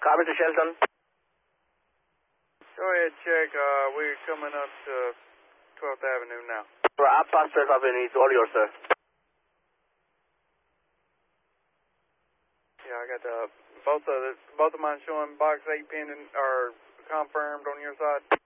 Mr. Shelton. Go ahead, check. We're coming up to 12th Avenue now. Right, up past 12th Avenue, it's all yours, sir. Yeah, I got both of mine showing box 8 pending or confirmed on your side.